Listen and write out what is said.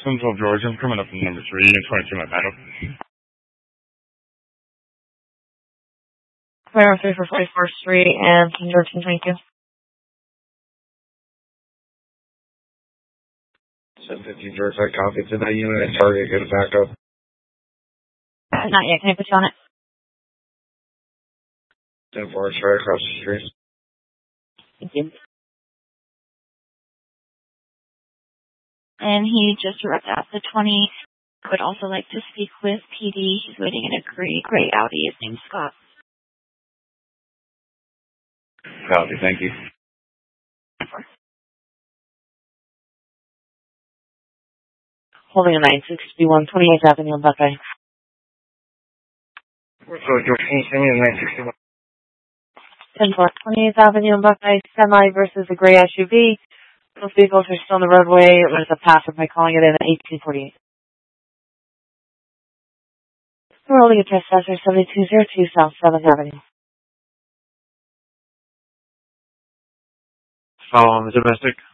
Central Georgia. I'm coming up in number 3 and 22 my battle. Fire 3 for 44th Street and Georgia 22. 715 George, I copy to that unit and target, get it back up. Not yet, can I put you on it? 10-4, it's right across the street. Thank you. And he just arrived at the 20. Would also like to speak with PD. He's waiting in a gray Audi. His name's Scott. Copy, thank you. Holding a 961 28th Avenue in Buckeye. So, George, can you send me a 961? 10-4, 28th Avenue in Buckeye, semi versus a gray SUV. Those vehicles are still on the roadway. It was a passive by calling it in at 1848. We're holding a trespasser 7202 South 7th Avenue. Follow on the domestic.